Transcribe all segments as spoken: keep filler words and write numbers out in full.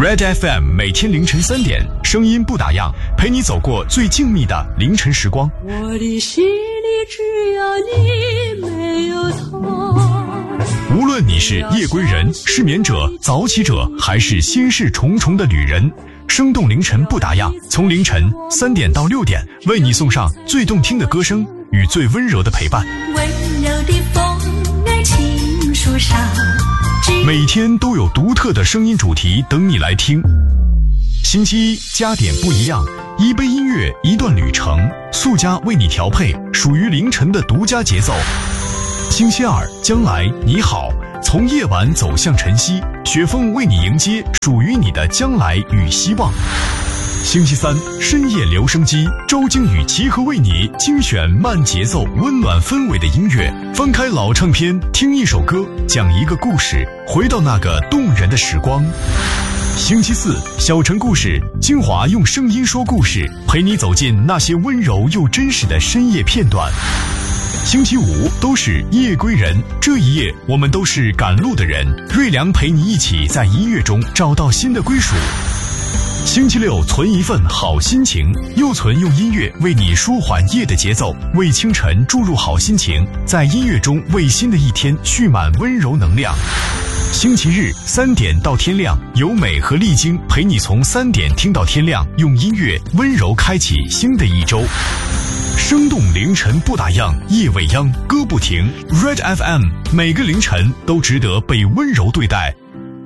Red F M 每天凌晨三点，声音不打烊，陪你走过最静谧的凌晨时光。 我的心里只有你，没有他。 无论你是夜归人、失眠者、早起者，还是心事重重的旅人，生动凌晨不打烊，从凌晨三点到六点，为你送上最动听的歌声与最温柔的陪伴。 温柔的风儿轻树上， 每天都有独特的声音主题等你来听。星期一加点不一样，一杯音乐，一段旅程，速加为你调配属于凌晨的独家节奏。星期二将来你好，从夜晚走向晨曦，雪峰为你迎接属于你的将来与希望。星期三深夜留声机，周京与齐和为你精选慢节奏温暖氛围的音乐，翻开老唱片，听一首歌，讲一个故事，回到那个动人的时光。星期四小城故事，精华用声音说故事，陪你走进那些温柔又真实的深夜片段。星期五都是夜归人，这一夜我们都是赶路的人，瑞良陪你一起在音乐中找到新的归属。星期六存一份好心情，又存用音乐为你舒缓夜的节奏，为清晨注入好心情，在音乐中为新的一天蓄满温柔能量。星期日三点到天亮，由美和丽晶陪你从三点听到天亮，用音乐温柔开启新的一周。生动凌晨不打烊，夜未央歌不停。 Red F M 每个凌晨都值得被温柔对待。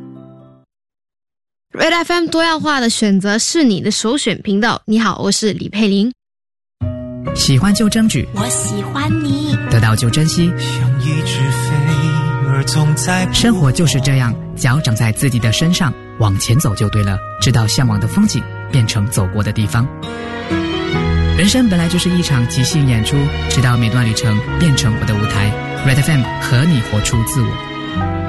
Red F M 多样化的选择是你的首选频道。你好，我是李佩玲。 喜欢就争取， 我喜欢你， 得到就珍惜。 像一只飞儿总在， 生活就是这样，脚长在自己的身上，往前走就对了，直到向往的风景变成走过的地方。人生本来就是一场即兴演出，直到每段旅程变成我的舞台。Red F M 和你活出自我。